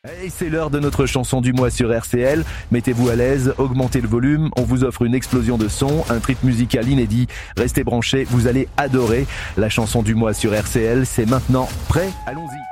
Et c'est l'heure de notre chanson du mois sur RCL. Mettez-vous à l'aise, augmentez le volume, on vous offre une explosion de son, un trip musical inédit. Restez branchés, vous allez adorer. La chanson du mois sur RCL, c'est maintenant. Prêt ? Allons-y.